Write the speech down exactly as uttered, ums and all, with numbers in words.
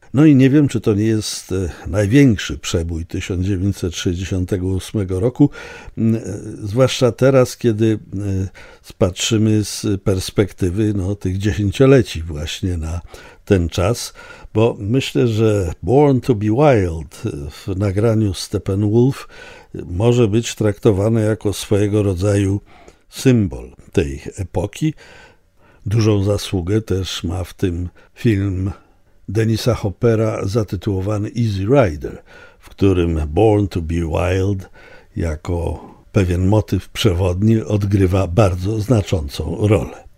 No i nie wiem, czy to nie jest największy przebój tysiąc dziewięćset sześćdziesiątego ósmego roku, zwłaszcza teraz, kiedy patrzymy z perspektywy no, tych dziesięcioleci właśnie na ten czas, bo myślę, że Born to be Wild w nagraniu Steppenwolf może być traktowane jako swojego rodzaju symbol tej epoki. Dużą zasługę też ma w tym film Denisa Hoppera zatytułowany Easy Rider, w którym Born to be Wild jako pewien motyw przewodni odgrywa bardzo znaczącą rolę.